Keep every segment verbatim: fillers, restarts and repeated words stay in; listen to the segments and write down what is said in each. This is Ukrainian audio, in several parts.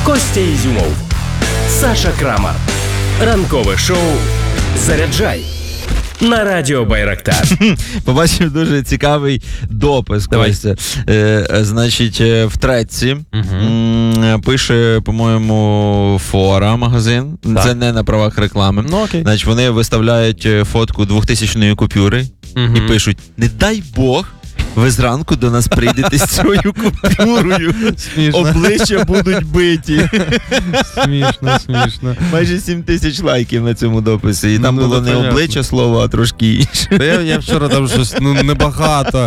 Костя Ізюмов, Саша Крамар. Ранкове шоу «Заряджай» на радіо Байрактар. Побачив дуже цікавий допис. Костя. Е, значить, в Третці uh-huh. пише, по-моєму, Фора магазин. Так. Це не на правах реклами. Ну, окей. Значить, вони виставляють фотку двохтисячної купюри uh-huh. і пишуть: не дай Бог, ви зранку до нас прийдете з цією купюрою. Смішно. Обличчя будуть биті. Смішно, смішно. Майже сім тисяч лайків на цьому дописі. І там ну, було не понятно. обличчя слово, а трошки інше. Та я, я вчора там щось ну, небагато.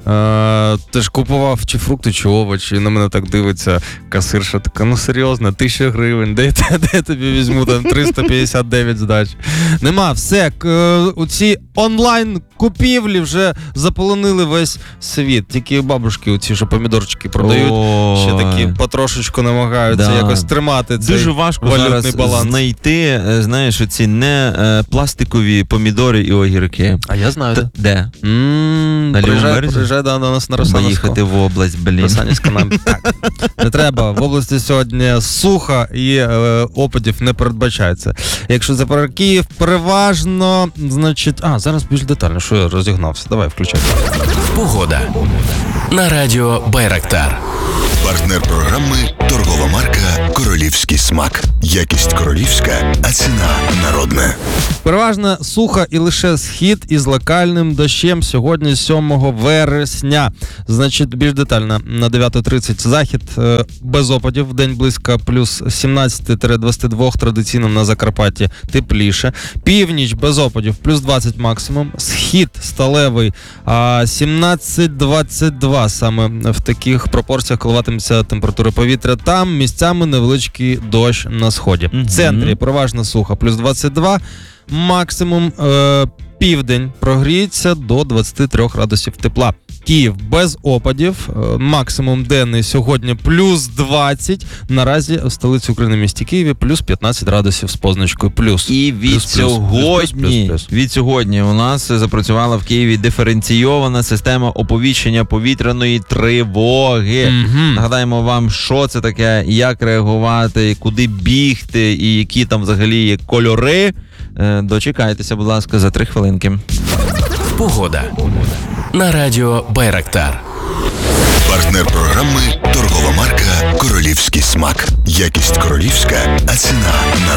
Е, ти ж купував чи фрукти, чи овочі, і на мене так дивиться касирша, така, ну серйозно, тисяча гривень, де, де, де я тобі візьму там триста п'ятдесят дев'ять здач. Нема, все, к, у ці онлайн-купівлі вже заполонили весь світ. Тільки бабушки оці, що помідорчики продають, О, ще такі потрошечку намагаються да. якось тримати цей дуже важко валютний зараз баланс. знайти, знаєш, оці не е, пластикові помідори і огірки. А я знаю, Т- де? М, На Приїжджай, Лівоберезі? приїжджай до нас на Росанівську. Поїхати в область, блін. Росанівська нам так. Не треба. В області сьогодні сухо і е, опадів не передбачається. Якщо це про Київ, переважно, значить... А, зараз більш детально, що я розігнався. Давай, включай. Погода на радіо Байрактар. Партнер програми – торгова марка «Королівський смак». Якість королівська, а ціна народна. Переважно сухо і лише схід із локальним дощем сьогодні, сьомого вересня. Значить, більш детально, на дев'ята тридцять захід е, без опадів, в день близько плюс сімнадцять двадцять два, традиційно на Закарпатті тепліше. Північ без опадів, плюс двадцять максимум. Схід сталевий, а, сімнадцять двадцять два, саме в таких пропорціях коливатиметься температура повітря. Там місцями невеличкий дощ на сході. В центрі переважно сухо, плюс двадцять два. Максимум е, південь прогріється до двадцять три градусів тепла. Київ без опадів, е, максимум денний сьогодні плюс двадцять. Наразі в столиці України місті Києві плюс п'ятнадцять градусів з позначкою плюс. І від плюс, сьогодні, плюс, плюс, плюс, плюс. від сьогодні у нас запрацювала в Києві диференційована система оповіщення повітряної тривоги. Mm-hmm. Нагадаємо вам, що це таке, як реагувати, куди бігти і які там взагалі є кольори. Дочекайтеся, будь ласка, за три хвилинки. Погода на радіо Байрактар. Партнер програми – торгова марка «Королівський смак». Якість королівська, а ціна народна.